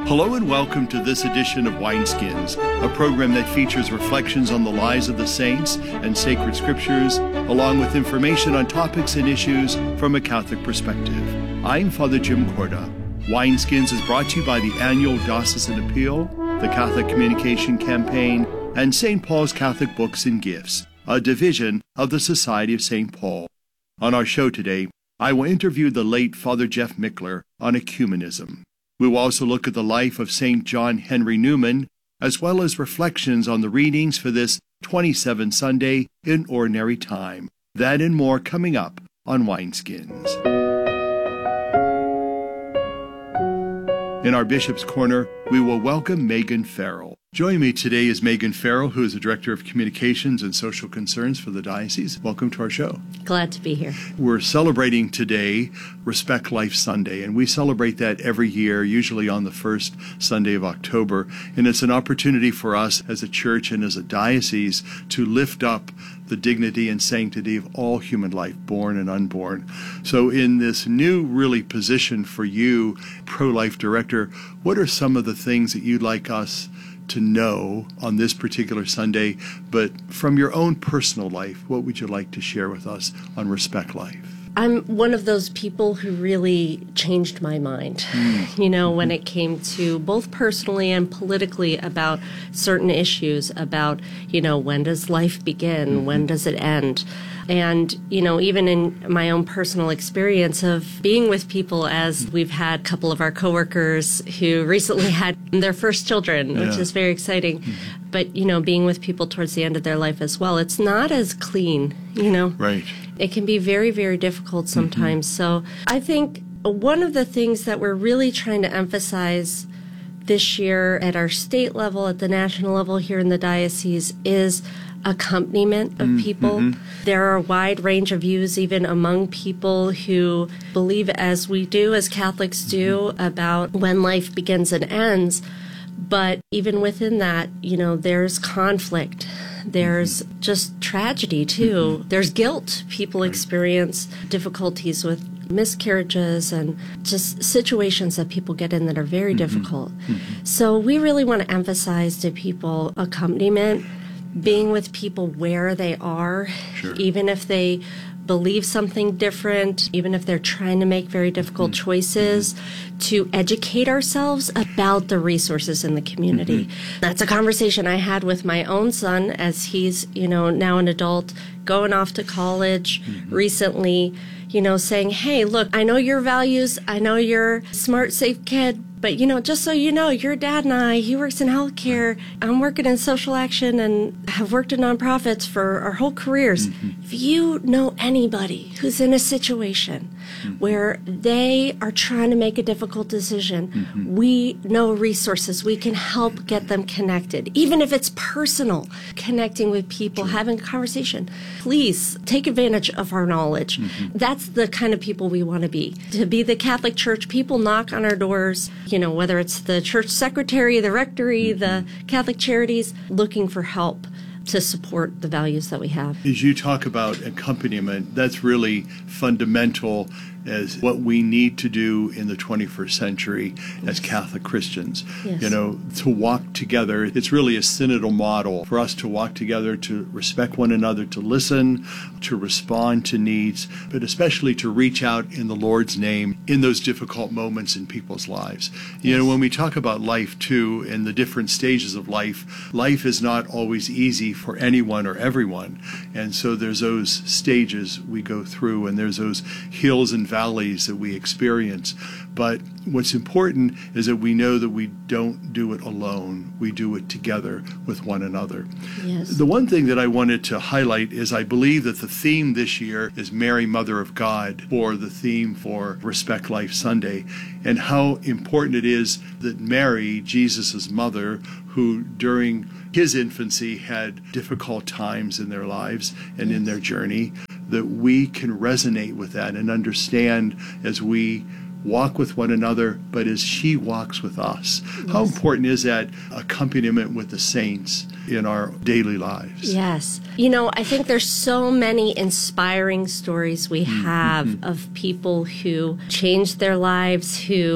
Hello and welcome to this edition of Wineskins, a program that features reflections on the lives of the saints and sacred scriptures, along with information on topics and issues from a Catholic perspective. I'm Father Jim Corda. Wineskins is brought to you by the annual Diocesan Appeal, the Catholic Communication Campaign, and St. Paul's Catholic Books and Gifts, a division of the Society of St. Paul. On our show today, I will interview the late Father Jeff Michler on ecumenism. We will also look at the life of St. John Henry Newman, as well as reflections on the readings for this 27th Sunday in Ordinary Time. That and more coming up on Wineskins. In our Bishop's Corner, we will welcome Megan Farrell. Joining me today is Megan Farrell, who is the Director of Communications and Social Concerns for the Diocese. Welcome to our show. Glad to be here. We're celebrating today Respect Life Sunday, and we celebrate that every year, usually on the first Sunday of October. And it's an opportunity for us as a church and as a diocese to lift up the dignity and sanctity of all human life, born and unborn. So in this new really position for you, pro-life director, what are some of the things that you'd like us to know on this particular Sunday, but from your own personal life, what would you like to share with us on Respect Life? I'm one of those people who really changed my mind, when it came to both personally and politically about certain issues about, when does life begin? When does it end? And, even in my own personal experience of being with people, as we've had a couple of our coworkers who recently had their first children, which is very exciting. But, being with people towards the end of their life as well, it's not as clean, Right. It can be very, very difficult sometimes. So I think one of the things that we're really trying to emphasize this year at our state level, at the national level here in the diocese, is accompaniment of people. There are a wide range of views even among people who believe, as we do, as Catholics do, about when life begins and ends. But even within that, there's conflict. There's just tragedy, too. There's guilt. People experience difficulties with miscarriages and just situations that people get in that are very difficult. So we really want to emphasize to people accompaniment, being with people where they are, even if they believe something different, even if they're trying to make very difficult choices, to educate ourselves about the resources in the community. That's a conversation I had with my own son as he's, now an adult, going off to college recently, saying, hey, look, I know your values, I know you're a smart, safe kid, but, just so you know, your dad and he works in healthcare. I'm working in social action and have worked in nonprofits for our whole careers. If you know anybody who's in a situation where they are trying to make a difficult decision, we know resources. We can help get them connected, even if it's personal, connecting with people, having a conversation. Please take advantage of our knowledge. That's the kind of people we want to be. To be the Catholic Church, people knock on our doors, whether it's the church secretary, the rectory, the Catholic Charities, looking for help to support the values that we have. As you talk about accompaniment, that's really fundamental as what we need to do in the 21st century as Catholic Christians. To walk together. It's really a synodal model for us to walk together, to respect one another, to listen, to respond to needs, but especially to reach out in the Lord's name in those difficult moments in people's lives. When we talk about life too, and the different stages of life, life is not always easy for anyone or everyone. And so there's those stages we go through, and there's those hills and valleys that we experience. But what's important is that we know that we don't do it alone. We do it together with one another. Yes. The one thing that I wanted to highlight is I believe that the theme this year is Mary, Mother of God, or the theme for Respect Life Sunday, and how important it is that Mary, Jesus' mother, who during his infancy had difficult times in their lives and in their journey, that we can resonate with that and understand as we walk with one another, but as she walks with us. Yes. How important is that accompaniment with the saints in our daily lives? Yes. I think there's so many inspiring stories we have of people who changed their lives, who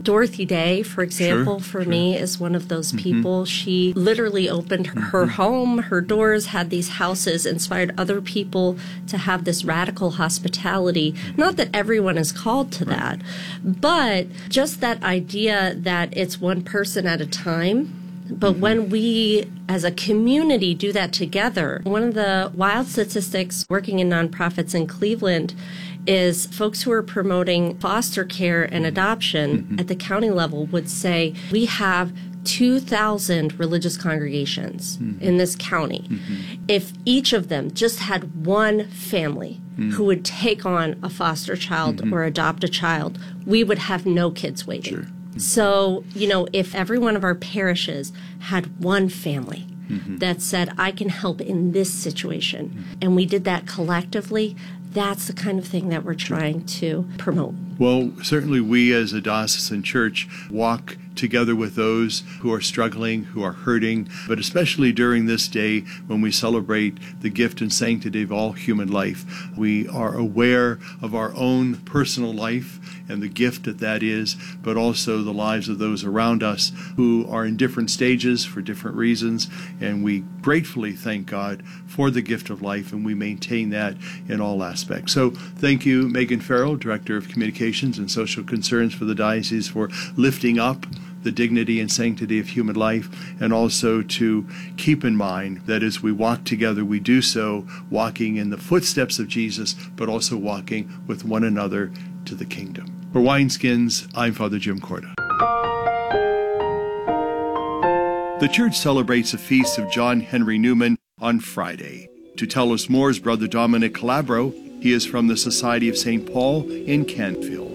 Dorothy Day, for example, for me, is one of those people. She literally opened her home, her doors, had these houses, inspired other people to have this radical hospitality. Not that everyone is called to that, but just that idea that it's one person at a time. But when we, as a community, do that together, one of the wild statistics working in nonprofits in Cleveland is folks who are promoting foster care and adoption at the county level would say we have 2,000 religious congregations in this county. If each of them just had one family who would take on a foster child or adopt a child, we would have no kids waiting. Sure. So, if every one of our parishes had one family that said, I can help in this situation, and we did that collectively, that's the kind of thing that we're trying to promote. Well, certainly we as a diocesan church walk together with those who are struggling, who are hurting, but especially during this day when we celebrate the gift and sanctity of all human life. We are aware of our own personal life and the gift that is, but also the lives of those around us who are in different stages for different reasons, and we gratefully thank God for the gift of life, and we maintain that in all aspects. So thank you, Megan Farrell, Director of Communications and Social Concerns for the Diocese, for lifting up the dignity and sanctity of human life, and also to keep in mind that as we walk together, we do so walking in the footsteps of Jesus, but also walking with one another to the kingdom. For Wineskins, I'm Father Jim Corda. The church celebrates the feast of John Henry Newman on Friday. To tell us more is Brother Dominic Calabro. He is from the Society of St. Paul in Canfield.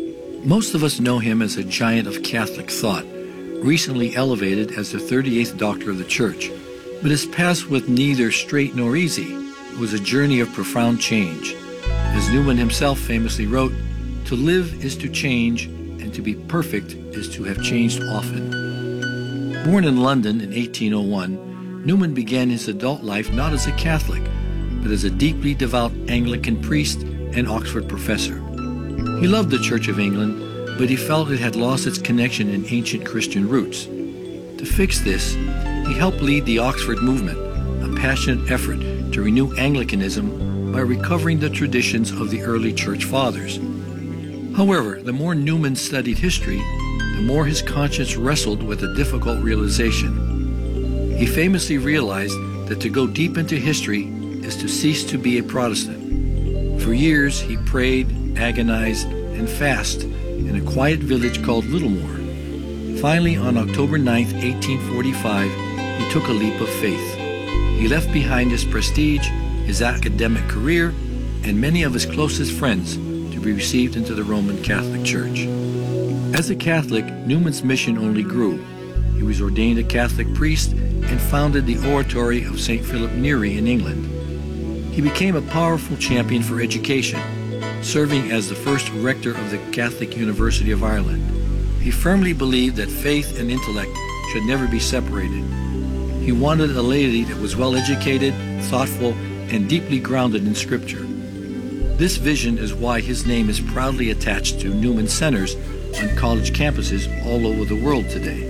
Most of us know him as a giant of Catholic thought, recently elevated as the 38th Doctor of the Church. But his path was neither straight nor easy. It was a journey of profound change. As Newman himself famously wrote, "To live is to change, and to be perfect is to have changed often." Born in London in 1801, Newman began his adult life not as a Catholic, but as a deeply devout Anglican priest and Oxford professor. He loved the Church of England, but he felt it had lost its connection in ancient Christian roots. To fix this, he helped lead the Oxford movement, a passionate effort to renew Anglicanism by recovering the traditions of the early Church Fathers. However, the more Newman studied history, the more his conscience wrestled with a difficult realization. He famously realized that to go deep into history is to cease to be a Protestant. For years, he prayed, agonized, and fasted in a quiet village called Littlemore. Finally, on October 9, 1845, he took a leap of faith. He left behind his prestige, his academic career, and many of his closest friends to be received into the Roman Catholic Church. As a Catholic, Newman's mission only grew. He was ordained a Catholic priest and founded the Oratory of St. Philip Neri in England. He became a powerful champion for education, serving as the first rector of the Catholic University of Ireland. He firmly believed that faith and intellect should never be separated. He wanted a laity that was well-educated, thoughtful, and deeply grounded in Scripture. This vision is why his name is proudly attached to Newman Centers on college campuses all over the world today.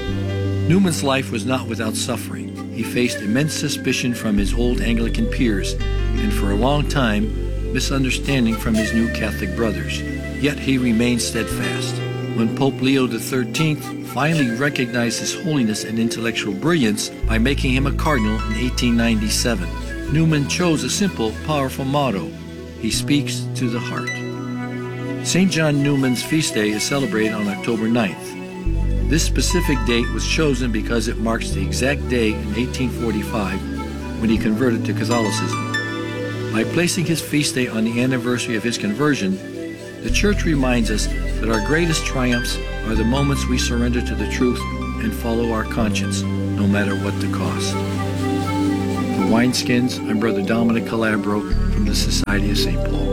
Newman's life was not without suffering. He faced immense suspicion from his old Anglican peers, and for a long time, misunderstanding from his new Catholic brothers. Yet he remained steadfast. When Pope Leo XIII finally recognized his holiness and intellectual brilliance by making him a cardinal in 1897, Newman chose a simple, powerful motto: he speaks to the heart. St. John Newman's feast day is celebrated on October 9th. This specific date was chosen because it marks the exact day in 1845 when he converted to Catholicism. By placing his feast day on the anniversary of his conversion, the Church reminds us that our greatest triumphs are the moments we surrender to the truth and follow our conscience, no matter what the cost. For Wineskins, I'm Brother Dominic Calabro from the Society of St. Paul.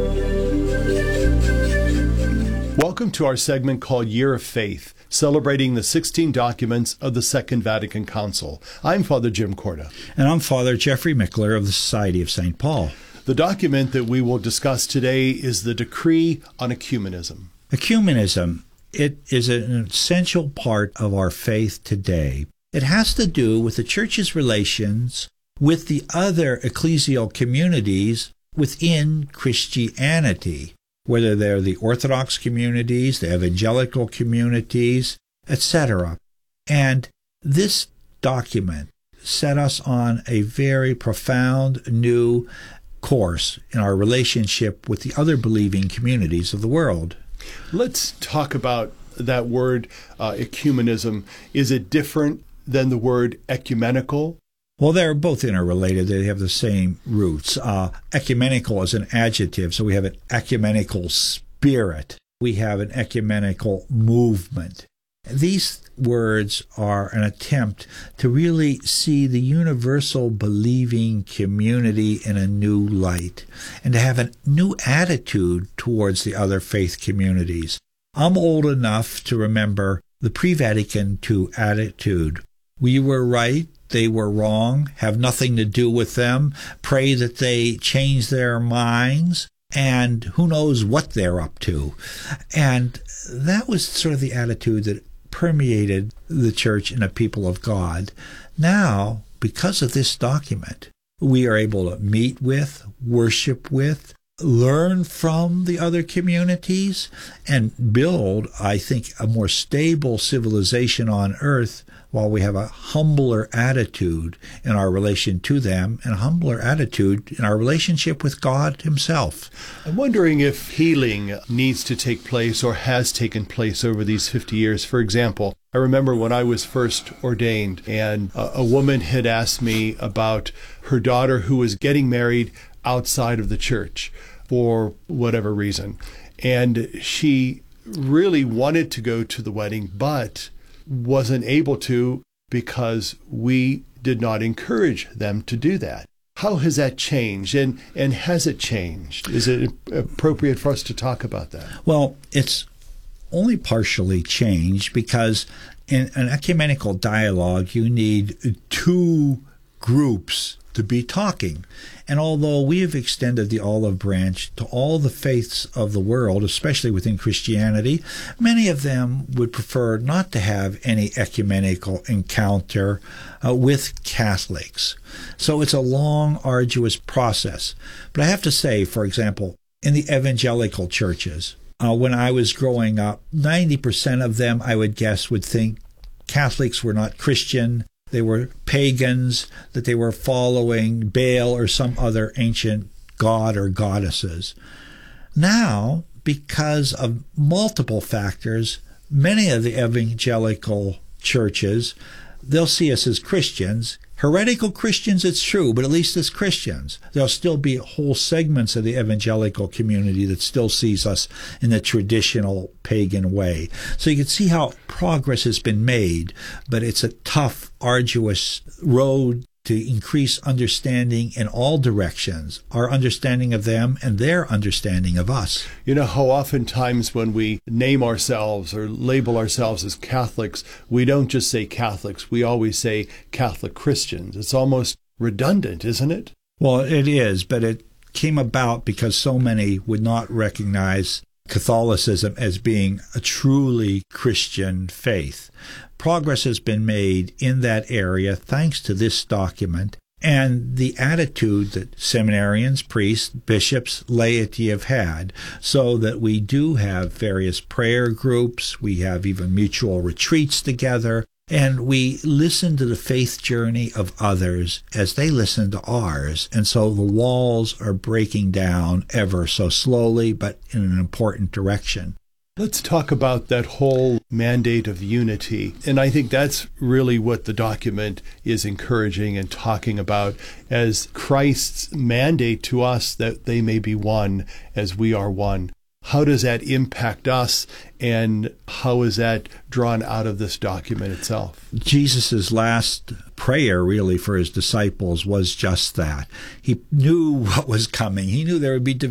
Welcome to our segment called Year of Faith, celebrating the 16 documents of the Second Vatican Council. I'm Father Jim Corda. And I'm Father Jeffrey Mickler of the Society of St. Paul. The document that we will discuss today is the Decree on Ecumenism. Ecumenism it is an essential part of our faith today. It has to do with the church's relations with the other ecclesial communities within Christianity, whether they're the Orthodox communities, the evangelical communities, etc. And this document set us on a very profound new course in our relationship with the other believing communities of the world. Let's talk about that word, ecumenism. Is it different than the word ecumenical? Well, they're both interrelated. They have the same roots. Ecumenical is an adjective, so we have an ecumenical spirit. We have an ecumenical movement. These words are an attempt to really see the universal believing community in a new light and to have a new attitude towards the other faith communities. I'm old enough to remember the pre-Vatican II attitude. We were right, they were wrong, have nothing to do with them, pray that they change their minds, and who knows what they're up to. And that was sort of the attitude that permeated the church and the people of God. Now, because of this document, we are able to meet with, worship with, learn from the other communities, and build, I think, a more stable civilization on earth while we have a humbler attitude in our relation to them and a humbler attitude in our relationship with God himself. I'm wondering if healing needs to take place or has taken place over these 50 years. For example, I remember when I was first ordained and a woman had asked me about her daughter who was getting married outside of the church for whatever reason. And she really wanted to go to the wedding, but wasn't able to because we did not encourage them to do that. How has that changed? And has it changed? Is it appropriate for us to talk about that? Well, it's only partially changed because in an ecumenical dialogue, you need two groups to be talking. And although we have extended the olive branch to all the faiths of the world, especially within Christianity, many of them would prefer not to have any ecumenical encounter with Catholics. So it's a long, arduous process. But I have to say, for example, in the evangelical churches, when I was growing up, 90% of them, I would guess, would think Catholics were not Christian. They were pagans, that they were following Baal or some other ancient god or goddesses. Now, because of multiple factors, many of the evangelical churches, they'll see us as Christians. Heretical Christians, it's true, but at least as Christians. There'll still be whole segments of the evangelical community that still sees us in the traditional pagan way. So you can see how progress has been made, but it's a tough, arduous road to increase understanding in all directions, our understanding of them and their understanding of us. You know how oftentimes when we name ourselves or label ourselves as Catholics, we don't just say Catholics, we always say Catholic Christians. It's almost redundant, isn't it? Well, it is, but it came about because so many would not recognize Catholicism as being a truly Christian faith. Progress has been made in that area thanks to this document and the attitude that seminarians, priests, bishops, laity have had, so that we do have various prayer groups, we have even mutual retreats together, and we listen to the faith journey of others as they listen to ours. And so the walls are breaking down ever so slowly, but in an important direction. Let's talk about that whole mandate of unity. And I think that's really what the document is encouraging and talking about as Christ's mandate to us that they may be one as we are one. How does that impact us, and how is that drawn out of this document itself? Jesus' last prayer, really, for his disciples was just that. He knew what was coming. He knew there would be